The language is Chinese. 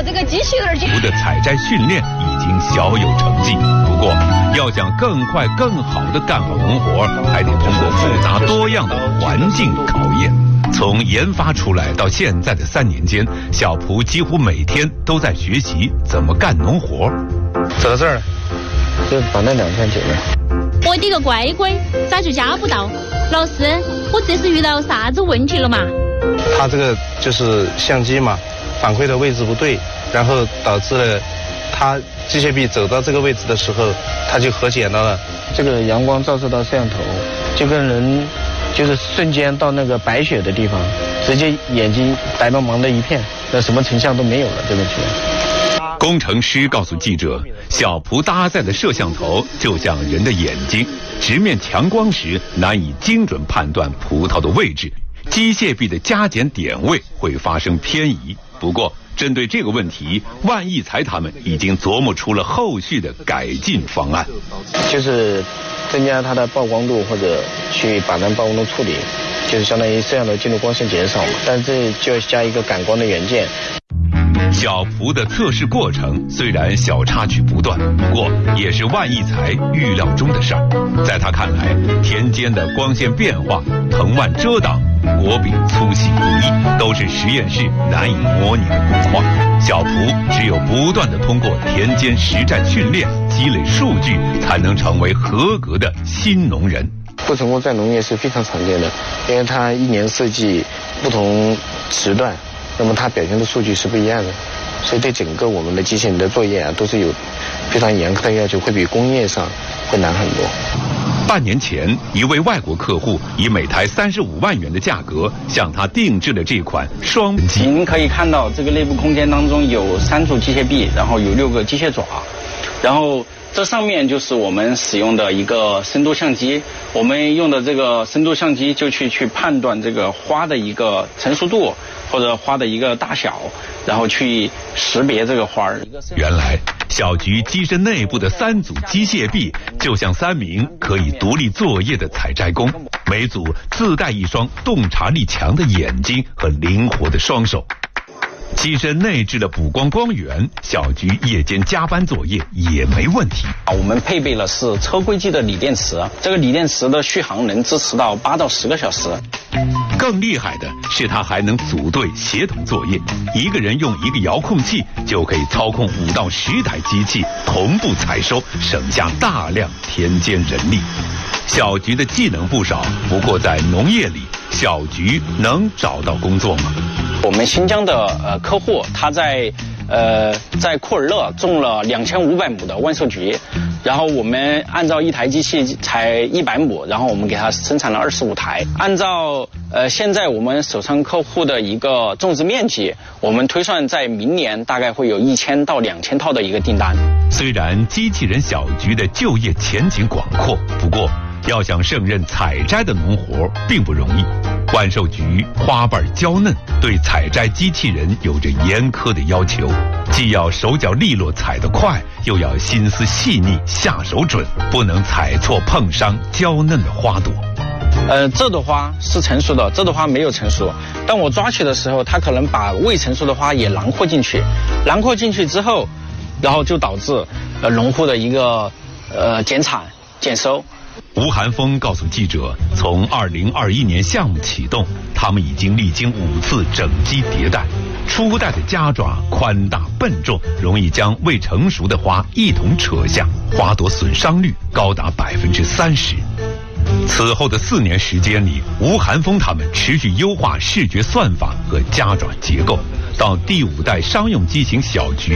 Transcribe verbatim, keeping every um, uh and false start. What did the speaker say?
这个机器人去。 的采摘训练已经小有成绩，不过要想更快更好的干好农活，还得通过复杂多样的环境考验。从研发出来到现在的三年间，小蒲几乎每天都在学习怎么干农活。 走到这儿了，就把那两片剪了。 我的个乖乖，咋就夹不到？老师，我这是遇到啥子问题了嘛？ 他这个就是相机嘛，反馈的位置不对，然后导致了他机械臂走到这个位置的时候，他就合剪到了。这个阳光照射到摄像头，就跟人就是瞬间到那个白雪的地方，直接眼睛白茫茫的一片，那什么成像都没有了，这个去。 工程师告诉记者，小蒲搭载的摄像头就像人的眼睛，直面强光时难以精准判断葡萄的位置，机械臂的加减点位会发生偏移。不过针对这个问题，万益财他们已经琢磨出了后续的改进方案， 就是增加它的曝光度，或者去把那曝光度处理，就是相当于摄像头进入光线减少嘛，但这就要加一个感光的元件。 小蒲的测试过程虽然小插曲不断，不过也是万益财预料中的事儿。在他看来，田间的光线变化、藤蔓遮挡、果柄粗细不一，都是实验室难以模拟的工况。小蒲只有不断地通过田间实战训练，积累数据，才能成为合格的新农人。 不成功在农业是非常常见的，因为它一年四季不同时段，那么它表现的数据是不一样的，所以对整个我们的机器人的作业啊，都是有非常严苛的要求，会比工业上会难很多。 半年前，一位外国客户以每台三十五万元的价格向他定制了这款双机。 您可以看到这个内部空间当中有三组机械臂，然后有六个机械爪，然后这上面就是我们使用的一个深度相机，我们用的这个深度相机就去去判断这个花的一个成熟度或者花的一个大小，然后去识别这个花儿。 原来小菊机身内部的三组机械臂就像三名可以独立作业的采摘工，每组自带一双洞察力强的眼睛和灵活的双手。机身内置了补光光源，小菊夜间加班作业也没问题。 我们配备了是车规级的锂电池，这个锂电池的续航能支持到八到十个小时。 更厉害的是，它还能组队协同作业，一个人用一个遥控器就可以操控五到十台机器同步采收，省下大量田间人力。小菊的技能不少，不过在农业里，小菊能找到工作吗？ 我们新疆的呃客户，他在呃在库尔勒种了两千五百亩的万寿菊，然后我们按照一台机器才一百亩，然后我们给他生产了二十五台。按照呃现在我们手上客户的一个种植面积，我们推算在明年大概会有一千到两千套的一个订单。 虽然机器人小菊的就业前景广阔，不过要想胜任采摘的农活并不容易。万寿菊花瓣娇嫩，对采摘机器人有着严苛的要求，既要手脚利落采得快，又要心思细腻下手准，不能采错碰伤娇嫩的花朵。 呃，这朵花是成熟的，这朵花没有成熟。当我抓取的时候，它可能把未成熟的花也囊括进去，囊括进去之后，然后就导致呃农户的一个呃减产减收。 吴寒峰告诉记者，从二零二一年项目启动，他们已经历经五次整机迭代。初代的夹爪宽大笨重，容易将未成熟的花一同扯下，花朵损伤率高达百分之三十。此后的四年时间里，吴寒峰他们持续优化视觉算法和夹爪结构，到第五代商用机型小菊